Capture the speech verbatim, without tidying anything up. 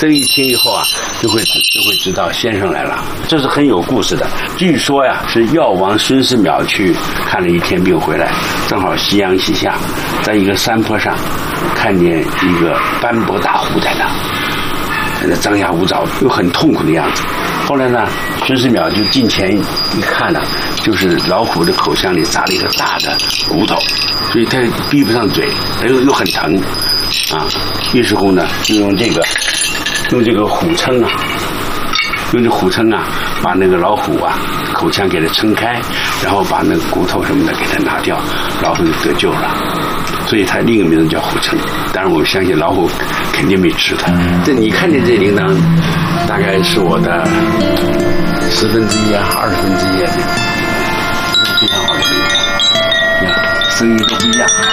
这个一听以后啊，就会就会知道先生来了，这是很有故事的。据说呀，是药王孙思邈去看了一天病回来，正好夕阳西下，在一个山坡上看见一个斑驳大虎在那，在那张牙舞爪，又很痛苦的样子。后来呢，孙思邈就近前一看呢、啊，就是老虎的口腔里扎了一个大的骨头，所以他闭不上嘴，又又很疼啊。于是乎呢，就用这个用这个虎撑啊，用这虎撑啊，把那个老虎啊口腔给它撑开，然后把那个骨头什么的给它拿掉，老虎就得救了。所以它另一个名字叫虎撑。当然，我们相信老虎肯定没吃它。这你看见这铃铛，大概是我的十分之一啊，二十分之一啊，非常好的铃铛，你看声音都不一样。